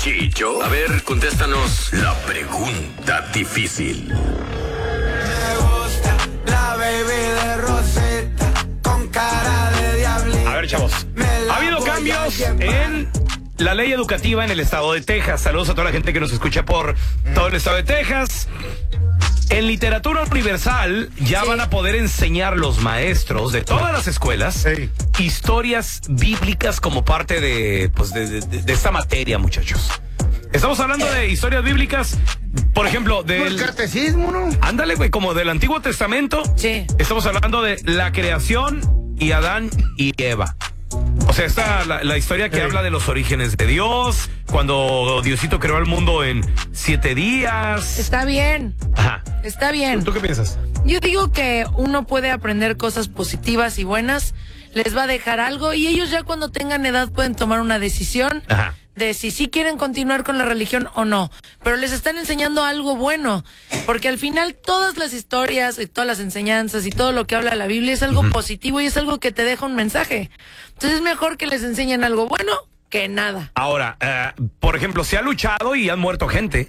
Chicho. A ver, contéstanos la pregunta difícil. Me gusta la baby de Rosetta con cara de diablito. A ver, chavos. Ha habido cambios en la ley educativa en el estado de Texas. Saludos a toda la gente que nos escucha por todo el estado de Texas. En literatura universal ya van a poder enseñar los maestros de todas las escuelas historias bíblicas como parte de esta materia, muchachos. Estamos hablando de historias bíblicas, por ejemplo, del catecismo, ¿no? Ándale, güey, como del Antiguo Testamento. Sí. Estamos hablando de la creación y Adán y Eva. O sea, está la historia que habla de los orígenes de Dios, cuando Diosito creó el mundo en 7 días. Está bien. Ajá. Está bien. ¿Tú qué piensas? Yo digo que uno puede aprender cosas positivas y buenas, les va a dejar algo y ellos ya cuando tengan edad pueden tomar una decisión. Ajá. De si sí quieren continuar con la religión o no, pero les están enseñando algo bueno, porque al final todas las historias y todas las enseñanzas y todo lo que habla la Biblia es algo positivo y es algo que te deja un mensaje. Entonces es mejor que les enseñen algo bueno que nada. Ahora, por ejemplo, se ha luchado y han muerto gente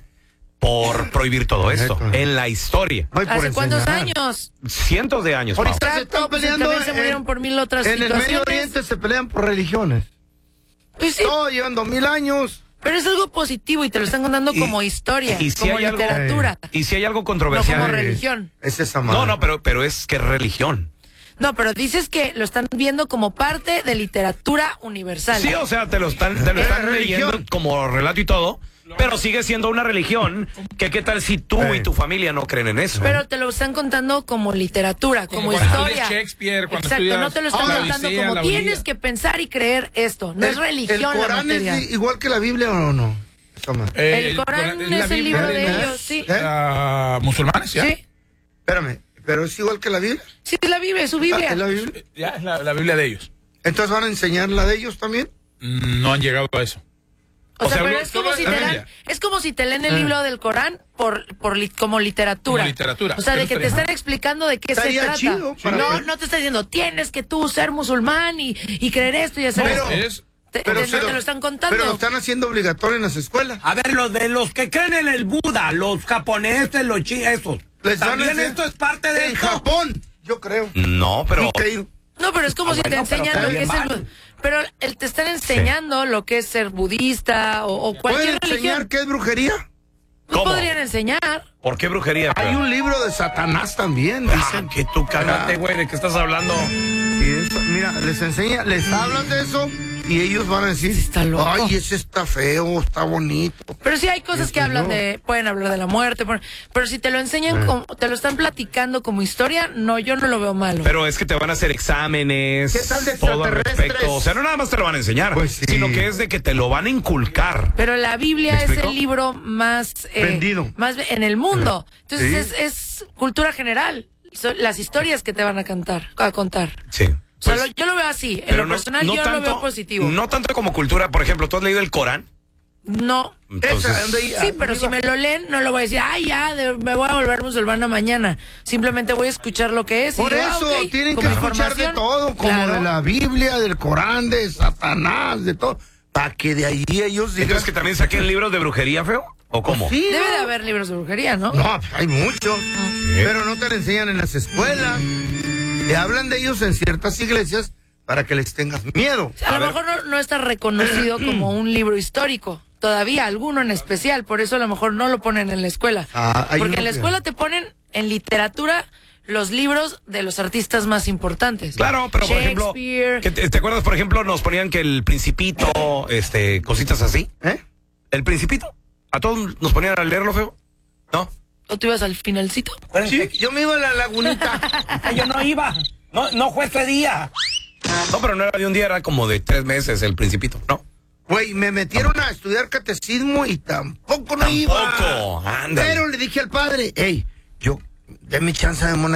por prohibir todo esto en la historia. ¿Hace cuántos años? Cientos de años. Ahorita Pau. se está peleando. También se murieron por 1000 otras En el situaciones. Medio Oriente se pelean por religiones. Pues sí, No, llevan 2000 años. pero es algo positivo y te lo están contando como historia, y si como hay algo- literatura, Y si hay algo no controversial. como religión. Es esa madre. No, pero es que es religión. No, pero dices que lo están viendo como parte de literatura universal. Sí, o sea, te lo están leyendo como relato y todo, pero sigue siendo una religión. Que qué tal si tú y tu familia no creen en eso? Pero te lo están contando como literatura, como cuando historia. estudias Shakespeare, cuando Exacto, estudias no te lo están la contando Odisea, como la tienes Ilíada. que pensar y creer esto. No es religión ¿El la Corán materia. es igual que la Biblia o no? Esa madre. El Corán la es el Biblia libro de los, ellos, sí. musulmanes, ¿ya? Sí, Espérame, ¿pero es igual que la Biblia? sí, es la Biblia, es su Biblia. ¿Es la Biblia? Ya es la Biblia de ellos. Entonces van a enseñar la de ellos también. No han llegado a eso. O sea, sea, pero es como, si te la dan, Biblia. es como si te leen el libro del Corán como literatura. Como literatura. O sea, de Pero que te estaría- están explicando de qué Estaría se trata. chido para No, ver. no te está diciendo, tienes que tú ser musulmán y creer esto y hacer Pero- esto. Es Te lo están contando. Pero lo están haciendo obligatorio en las escuelas. A ver, los que creen en el Buda, los japoneses, los chinos, esos. Les van a También enseñar- esto es parte de En esto. Japón, yo creo. No, pero Nunca he ido. No, pero es como si te bueno, pero enseñan lo que es también el... vale. Pero te están enseñando lo que es ser budista o ¿Pueden cualquier enseñar religión. qué es brujería? No ¿Cómo? podrían enseñar. ¿por qué brujería? Hay un libro de Satanás también, dicen. Que tú cállate, güey, ¿de qué estás hablando? Y eso, mira, les enseña, les hablan de eso y ellos van a decir, Está loco. ay, ese está feo, está bonito. Pero sí hay cosas que hablan pueden hablar de la muerte, pero si te lo enseñan, te lo están platicando como historia, no, yo no lo veo malo. Pero es que te van a hacer exámenes, ¿Qué tal de todo al extraterrestres? respecto. O sea, no nada más te lo van a enseñar, Pues sí. sino que es de que te lo van a inculcar. Pero la Biblia ¿Me es explico? el libro más Vendido. más en el mundo. Entonces Sí. es cultura general. Son las historias que te van a contar. Sí. O sea, Pues, yo lo veo así. En pero lo personal yo lo veo positivo. No tanto como cultura. Por ejemplo, ¿tú has leído el Corán? No. Entonces, Sí, pero si me lo leen, no lo voy a decir, ay, ya, me voy a volver musulmana mañana. Simplemente voy a escuchar lo que es. Por y digo, eso ok, tienen que como escuchar de información. todo, como Claro. de la Biblia, del Corán, de Satanás, de todo, para que de ahí ellos digan. entonces que también saquen libros de brujería, feo. ¿O cómo? Sí, Debe ¿no? de haber libros de brujería, ¿no? No, hay muchos, pero no te lo enseñan en las escuelas. Te hablan de ellos en ciertas iglesias para que les tengas miedo. A lo mejor no está reconocido como un libro histórico. Todavía, alguno en especial. Por eso a lo mejor no lo ponen en la escuela. Hay Porque uno en la que- escuela te ponen en literatura los libros de los artistas más importantes. Claro, pero por ejemplo, Shakespeare. ¿te acuerdas, por ejemplo, nos ponían que el Principito, cositas así? ¿Eh? El Principito. ¿A todos nos ponían a leerlo, feo? ¿No? ¿O tú ibas al finalcito? Sí, yo me iba a la lagunita. Yo no iba. No fue ese día. No, pero no era de un día, era como de 3 meses el Principito, ¿no? Güey, me metieron a estudiar catecismo y tampoco no iba. Tampoco, ándale. Pero le dije al padre, hey, denme chance de